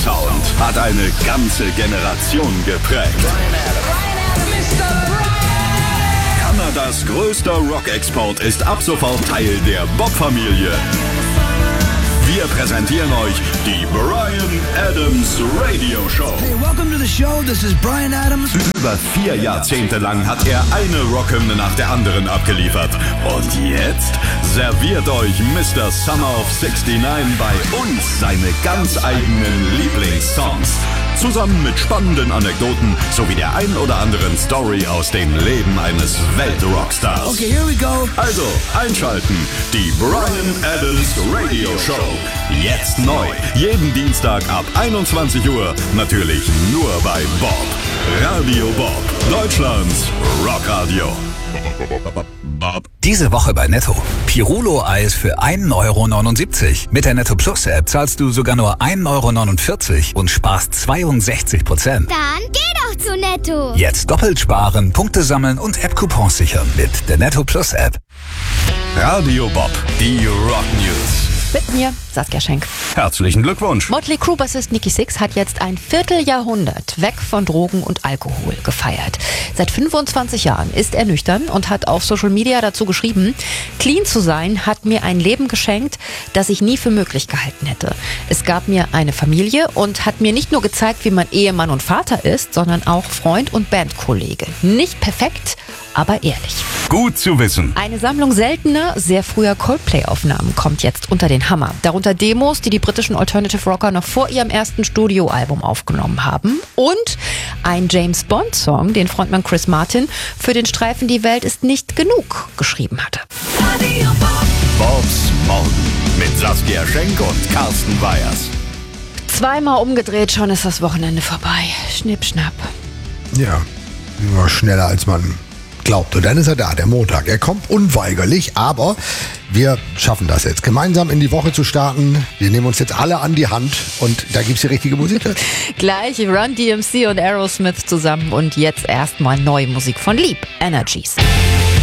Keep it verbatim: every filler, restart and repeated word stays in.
Sound hat eine ganze Generation geprägt. Kanadas größter Rock-Export ist ab sofort Teil der Bob-Familie. Wir präsentieren euch die Bryan Adams Radio Show. Hey, welcome to the show. This is Bryan Adams. Über vier Jahrzehnte lang hat er eine Rockhymne nach der anderen abgeliefert. Und jetzt serviert euch Mister Summer of sixty-nine bei uns seine ganz eigenen Lieblingssongs. Zusammen mit spannenden Anekdoten sowie der ein oder anderen Story aus dem Leben eines Weltrockstars. Okay, here we go. Also, einschalten. Die Bryan Adams Radio Show. Jetzt neu. Jeden Dienstag ab einundzwanzig Uhr. Natürlich nur bei Bob. Radio Bob. Deutschlands Rockradio. Diese Woche bei Netto. Pirulo-Eis für ein Euro neunundsiebzig. Mit der Netto Plus App zahlst du sogar nur ein Euro neunundvierzig und sparst zweiundsechzig Prozent. Dann geh doch zu Netto. Jetzt doppelt sparen, Punkte sammeln und App-Coupons sichern mit der Netto Plus App. Radio Bob. Die Rock News. Mit mir, Saskia Schenk. Herzlichen Glückwunsch. Motley Crue-Bassist Nikki Sixx hat jetzt ein Vierteljahrhundert weg von Drogen und Alkohol gefeiert. Seit fünfundzwanzig Jahren ist er nüchtern und hat auf Social Media dazu geschrieben, clean zu sein hat mir ein Leben geschenkt, das ich nie für möglich gehalten hätte. Es gab mir eine Familie und hat mir nicht nur gezeigt, wie man Ehemann und Vater ist, sondern auch Freund und Bandkollege. Nicht perfekt, aber ehrlich. Gut zu wissen. Eine Sammlung seltener, sehr früher Coldplay-Aufnahmen kommt jetzt unter den Hammer. Darunter Demos, die die britischen Alternative Rocker noch vor ihrem ersten Studioalbum aufgenommen haben. Und ein James-Bond-Song, den Frontmann Chris Martin für den Streifen Die Welt ist nicht genug geschrieben hatte. Bobs Morgen mit Saskia Schenk und Carsten Weyers. Zweimal umgedreht, schon ist das Wochenende vorbei. Schnipp, schnapp. Ja, war schneller als man glaubt. Und dann ist er da, der Montag. Er kommt unweigerlich, aber wir schaffen das jetzt, gemeinsam in die Woche zu starten. Wir nehmen uns jetzt alle an die Hand und da gibt's die richtige Musik. Gleich Run D M C und Aerosmith zusammen und jetzt erstmal neue Musik von Leap, Energies.